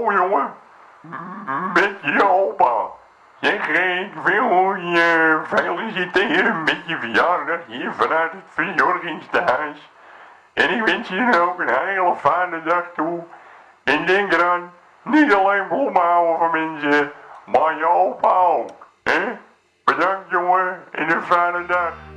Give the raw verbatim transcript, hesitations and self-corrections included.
Hallo jongen, met je opa. Zeg, ik wil je feliciteren met je verjaardag hier vanuit het verzorgingstehuis. En ik wens je ook een hele fijne dag toe. En denk eraan, niet alleen bloemen houden van mensen, maar je opa ook. Hè? Bedankt jongen en een fijne dag.